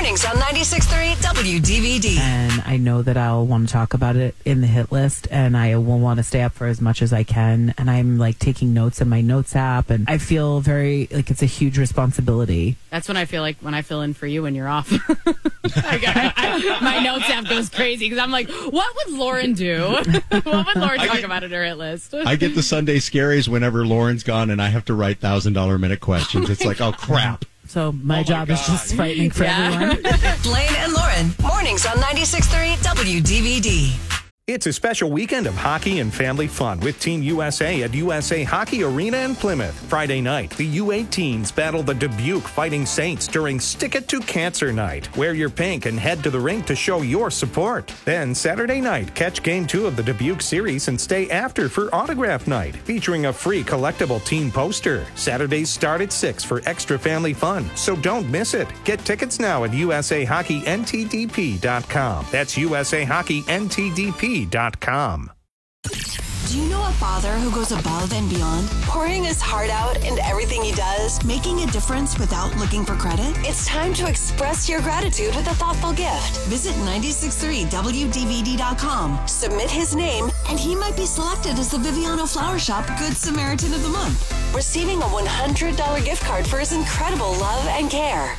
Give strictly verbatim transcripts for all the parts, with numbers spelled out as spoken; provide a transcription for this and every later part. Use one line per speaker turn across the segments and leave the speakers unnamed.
Mornings on ninety-six point three W D V D.
And I know that I'll want to talk about it in the hit list, and I will want to stay up for as much as I can. And I'm like taking notes in my notes app, and I feel very like it's a huge responsibility.
That's when I feel like when I fill in for you when you're off. Like, I, I, my notes app goes crazy because I'm like, what would Lauren do? What would Lauren talk get, about in her hit list?
I get the Sunday scaries whenever Lauren's gone and I have to write one thousand dollars minute questions. It's like, oh, crap.
So my
oh
job
my
is just fighting for
yeah.
everyone.
Blaine and Lauren, mornings on ninety-six point three W D V D.
It's a special weekend of hockey and family fun with Team U S A at U S A Hockey Arena in Plymouth. Friday night, the U eighteens battle the Dubuque Fighting Saints during Stick It to Cancer Night. Wear your pink and head to the rink to show your support. Then Saturday night, catch game two of the Dubuque series and stay after for Autograph Night, featuring a free collectible team poster. Saturdays start at six for extra family fun, so don't miss it. Get tickets now at U S A Hockey N T D P dot com. That's U S A Hockey N T D P dot com.
Do you know a father who goes above and beyond, pouring his heart out into everything he does, making a difference without looking for credit? It's time to express your gratitude with a thoughtful gift. Visit ninety-six point three W D V D dot com, submit his name, and he might be selected as the Viviano Flower Shop Good Samaritan of the Month, receiving a one hundred dollars gift card for his incredible love and care.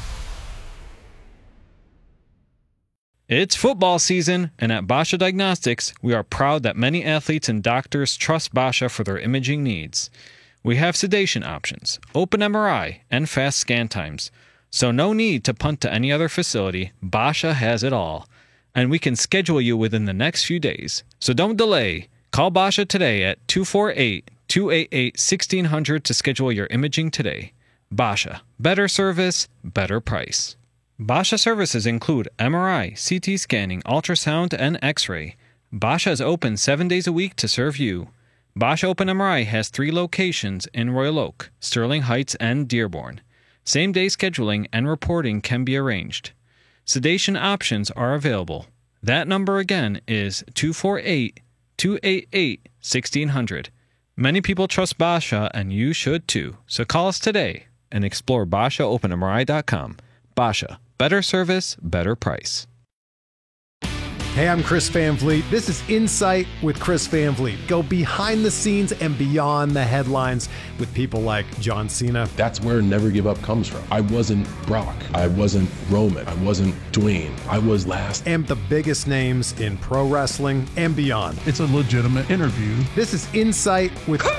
It's football season, and at Basha Diagnostics, we are proud that many athletes and doctors trust Basha for their imaging needs. We have sedation options, open M R I, and fast scan times. So no need to punt to any other facility. Basha has it all. And we can schedule you within the next few days. So don't delay. Call Basha today at two four eight, two eight eight, one six zero zero to schedule your imaging today. Basha. Better service, better price. Basha services include M R I, C T scanning, ultrasound, and X-ray. Basha is open seven days a week to serve you. Basha Open M R I has three locations in Royal Oak, Sterling Heights, and Dearborn. Same-day scheduling and reporting can be arranged. Sedation options are available. That number again is two four eight, two eight eight, one six zero zero. Many people trust Basha, and you should too. So call us today and explore Basha Open M R I dot com. Basha. Better service, better price.
Hey, I'm Chris Van Vliet. This is Insight with Chris Van Vliet. Go behind the scenes and beyond the headlines with people like John Cena.
That's where Never Give Up comes from. I wasn't Brock. I wasn't Roman. I wasn't Dwayne. I was last.
And the biggest names in pro wrestling and beyond.
It's a legitimate interview.
This is Insight with
Chris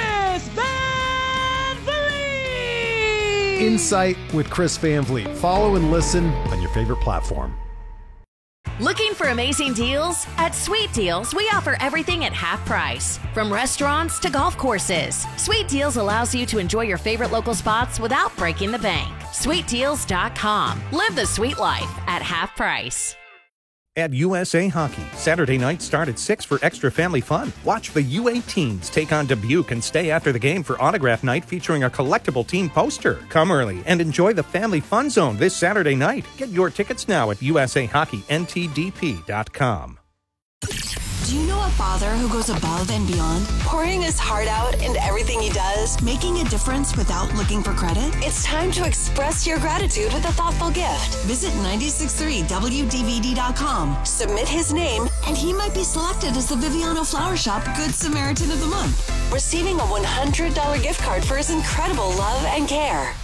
Van Vliet.
Insight with Chris Van Vliet. Follow and listen on your favorite platform.
Looking for amazing deals? At Sweet Deals, we offer everything at half price. From restaurants to golf courses, Sweet Deals allows you to enjoy your favorite local spots without breaking the bank. sweet deals dot com. Live the sweet life at half price.
At U S A Hockey, Saturday night start at six for extra family fun. Watch the U eighteens take on Dubuque and stay after the game for Autograph Night featuring a collectible team poster. Come early and enjoy the Family Fun Zone this Saturday night. Get your tickets now at U S A Hockey N T D P dot com.
Do you know a father who goes above and beyond, pouring his heart out into everything he does, making a difference without looking for credit? It's time to express your gratitude with a thoughtful gift. Visit ninety-six point three W D V D dot com, submit his name, and he might be selected as the Viviano Flower Shop Good Samaritan of the Month, receiving a one hundred dollars gift card for his incredible love and care.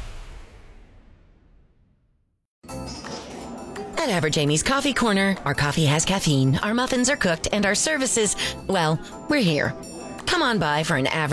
At Average Amy's Coffee Corner, our coffee has caffeine, our muffins are cooked, and our services, well, we're here. Come on by for an average